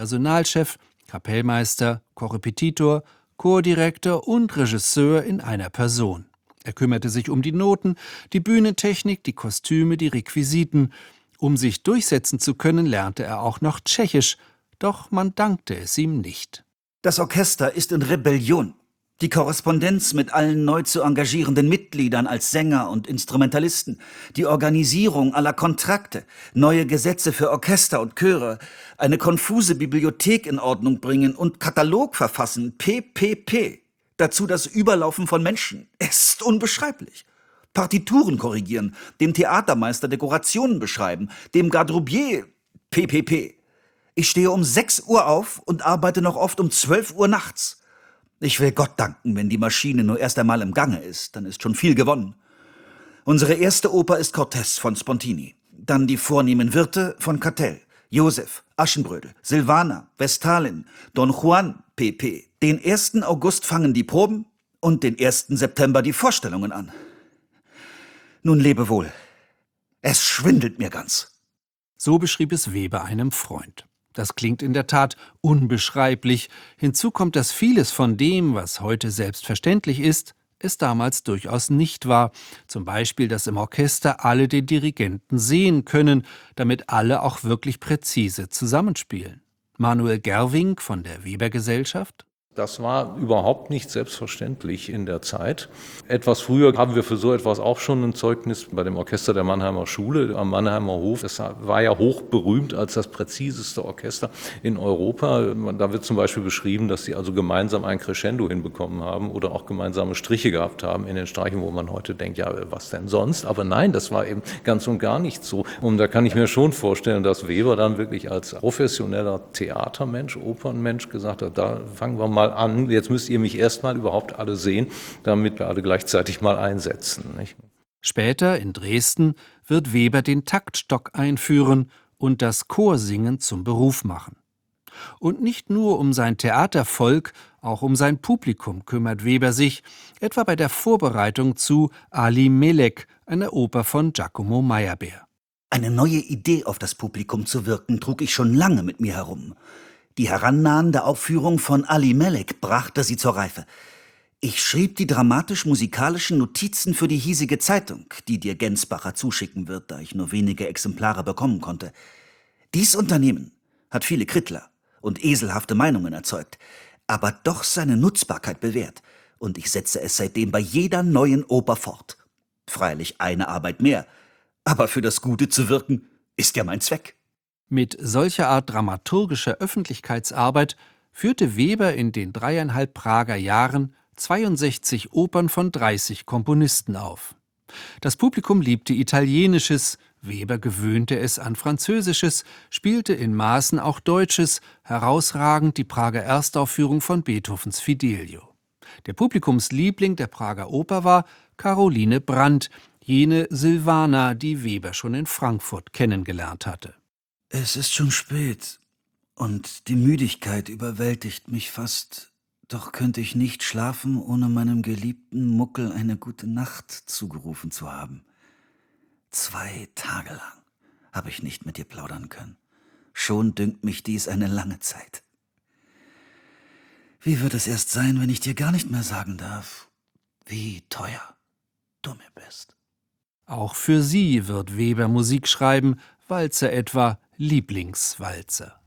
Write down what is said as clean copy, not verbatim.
Personalchef, Kapellmeister, Korrepetitor, Chordirektor und Regisseur in einer Person. Er kümmerte sich um die Noten, die Bühnentechnik, die Kostüme, die Requisiten. Um sich durchsetzen zu können, lernte er auch noch Tschechisch, doch man dankte es ihm nicht. Das Orchester ist in Rebellion. Die Korrespondenz mit allen neu zu engagierenden Mitgliedern als Sänger und Instrumentalisten, die Organisierung aller Kontrakte, neue Gesetze für Orchester und Chöre, eine konfuse Bibliothek in Ordnung bringen und Katalog verfassen, PPP. Dazu das Überlaufen von Menschen. Es ist unbeschreiblich. Partituren korrigieren, dem Theatermeister Dekorationen beschreiben, dem Garderobier, PPP. Ich stehe um 6 Uhr auf und arbeite noch oft um 12 Uhr nachts. Ich will Gott danken, wenn die Maschine nur erst einmal im Gange ist, dann ist schon viel gewonnen. Unsere erste Oper ist Cortez von Spontini, dann die vornehmen Wirte von Cattell, Josef, Aschenbrödel, Silvana, Vestalin, Don Juan, pp. Den 1. August fangen die Proben und den 1. September die Vorstellungen an. Nun lebe wohl. Es schwindelt mir ganz. So beschrieb es Weber einem Freund. Das klingt in der Tat unbeschreiblich. Hinzu kommt, dass vieles von dem, was heute selbstverständlich ist, es damals durchaus nicht war. Zum Beispiel, dass im Orchester alle den Dirigenten sehen können, damit alle auch wirklich präzise zusammenspielen. Manuel Gerwing von der Weber-Gesellschaft: Das war überhaupt nicht selbstverständlich in der Zeit. Etwas früher haben wir für so etwas auch schon ein Zeugnis bei dem Orchester der Mannheimer Schule am Mannheimer Hof. Das war ja hochberühmt als das präziseste Orchester in Europa. Da wird zum Beispiel beschrieben, dass sie also gemeinsam ein Crescendo hinbekommen haben oder auch gemeinsame Striche gehabt haben in den Streichen, wo man heute denkt, ja, was denn sonst? Aber nein, das war eben ganz und gar nicht so. Und da kann ich mir schon vorstellen, dass Weber dann wirklich als professioneller Theatermensch, Opernmensch gesagt hat, da fangen wir mal an, jetzt müsst ihr mich erstmal überhaupt alle sehen, damit wir alle gleichzeitig mal einsetzen. Nicht? Später in Dresden wird Weber den Taktstock einführen und das Chorsingen zum Beruf machen. Und nicht nur um sein Theatervolk, auch um sein Publikum kümmert Weber sich, etwa bei der Vorbereitung zu Ali Melek, einer Oper von Giacomo Meyerbeer. Eine neue Idee auf das Publikum zu wirken, trug ich schon lange mit mir herum. Die herannahende Aufführung von Ali Melek brachte sie zur Reife. Ich schrieb die dramatisch-musikalischen Notizen für die hiesige Zeitung, die dir Gensbacher zuschicken wird, da ich nur wenige Exemplare bekommen konnte. Dies Unternehmen hat viele Krittler und eselhafte Meinungen erzeugt, aber doch seine Nutzbarkeit bewährt, und ich setze es seitdem bei jeder neuen Oper fort. Freilich eine Arbeit mehr, aber für das Gute zu wirken, ist ja mein Zweck. Mit solcher Art dramaturgischer Öffentlichkeitsarbeit führte Weber in den 3,5 Prager Jahren 62 Opern von 30 Komponisten auf. Das Publikum liebte Italienisches, Weber gewöhnte es an Französisches, spielte in Maßen auch Deutsches, herausragend die Prager Erstaufführung von Beethovens Fidelio. Der Publikumsliebling der Prager Oper war Caroline Brandt, jene Silvana, die Weber schon in Frankfurt kennengelernt hatte. Es ist schon spät und die Müdigkeit überwältigt mich fast. Doch könnte ich nicht schlafen, ohne meinem geliebten Muckel eine gute Nacht zugerufen zu haben. 2 Tage lang habe ich nicht mit dir plaudern können. Schon dünkt mich dies eine lange Zeit. Wie wird es erst sein, wenn ich dir gar nicht mehr sagen darf, wie teuer du mir bist? Auch für sie wird Weber Musik schreiben, Walzer etwa, Lieblingswalzer.